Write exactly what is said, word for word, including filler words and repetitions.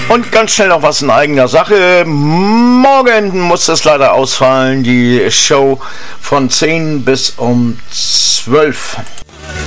Und ganz schnell noch was in eigener Sache. Morgen muss es leider ausfallen, die Show von zehn bis um zwölf.